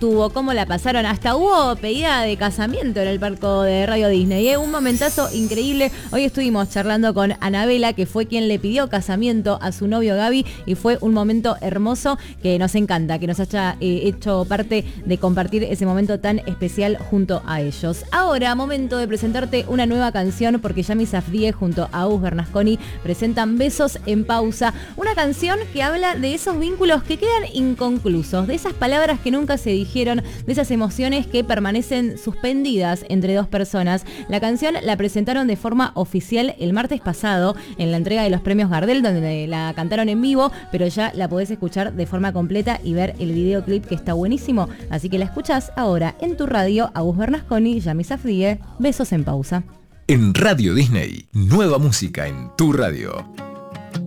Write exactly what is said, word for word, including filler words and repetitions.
estuvo, cómo la pasaron. Hasta hubo pedida de casamiento en el parque de Radio Disney. ¿eh? Un momentazo increíble. Hoy estuvimos charlando con Anabela, que fue quien le pidió casamiento a su novio Gaby, y fue un momento hermoso que nos encanta, que nos haya eh, hecho parte de compartir ese momento tan especial junto a ellos. Ahora, momento de presentarte una nueva canción, porque Yami Safdie junto a Agus Bernasconi presentan Besos en Pausa, una canción que habla de esos vínculos que quedan inconclusos, de esas palabras que nunca se dijeron, de esas emociones que permanecen suspendidas entre dos personas. La canción la presentaron de forma oficial el martes pasado en la entrega de los premios Gardel, donde la cantaron en vivo, pero ya la podés escuchar de forma completa y ver el videoclip, que está buenísimo. Así que la escuchás ahora en tu radio. Agus Bernasconi, Yami Safdie, Besos en Pausa. En Radio Disney, nueva música en tu radio.